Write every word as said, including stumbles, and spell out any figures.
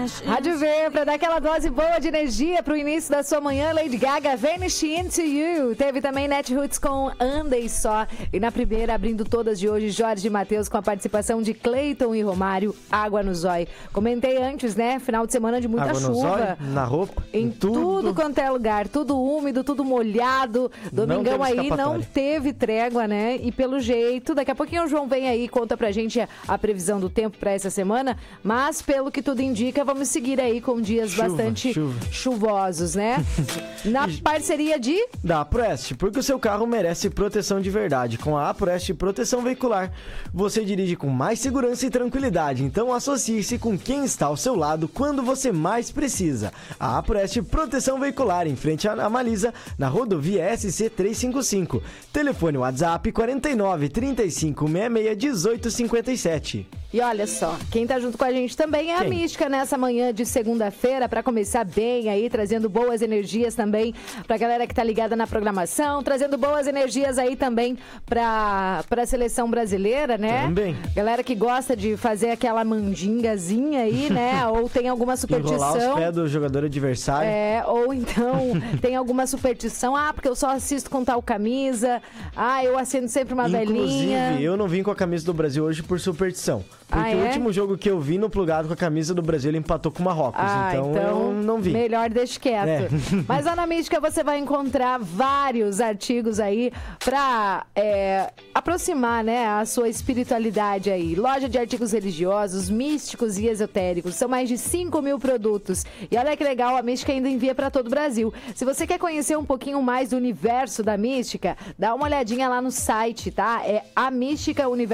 Rádio V, pra dar aquela dose boa de energia pro início da sua manhã, Lady Gaga, Vanish Into You. Teve também Netroots com Andei Só. E na primeira, abrindo todas de hoje, Jorge Mateus com a participação de Cleiton e Romário, Água no Zói. Comentei antes, né? Final de semana de muita Água chuva. no zóio, na roupa, em, em tudo. tudo quanto é lugar. Tudo úmido, tudo molhado. Domingão aí não teve trégua, né? E pelo jeito, daqui a pouquinho o João vem aí e conta pra gente a, a previsão do tempo pra essa semana. Mas pelo que tudo indica, vamos seguir aí com dias chuva, bastante chuva. chuvosos, né? Na parceria de... Da Aproeste, porque o seu carro merece proteção de verdade. Com a Aproeste Proteção Veicular, você dirige com mais segurança e tranquilidade. Então associe-se com quem está ao seu lado quando você mais precisa. A Aproeste Proteção Veicular, em frente à Malisa, na rodovia S C trezentos e cinquenta e cinco. Telefone WhatsApp quarenta e nove, trinta e cinco, sessenta e seis, dezoito cinquenta e sete. E olha só, quem tá junto com a gente também é quem? a Mística nessa manhã de segunda-feira, para começar bem aí, trazendo boas energias também pra galera que tá ligada na programação, trazendo boas energias aí também pra, pra seleção brasileira, né? Também. Galera que gosta de fazer aquela mandingazinha aí, né? Ou tem alguma superstição. Enrolar os pés do jogador adversário. É, ou então tem alguma superstição, ah, porque eu só assisto com tal camisa, ah, eu acendo sempre uma Inclusive, velhinha. Inclusive, eu não vim com a camisa do Brasil hoje por superstição. Porque ah, é? o último jogo que eu vi no Plugado com a camisa do Brasil, ele empatou com o Marrocos. Ah, então, então eu não vi. Melhor deixe quieto. É. Mas lá na Mística você vai encontrar vários artigos aí pra é, aproximar, né, a sua espiritualidade aí. Loja de artigos religiosos, místicos e esotéricos. São mais de cinco mil produtos. E olha que legal, a Mística ainda envia pra todo o Brasil. Se você quer conhecer um pouquinho mais do universo da Mística, dá uma olhadinha lá no site, tá? É a Mística Universo.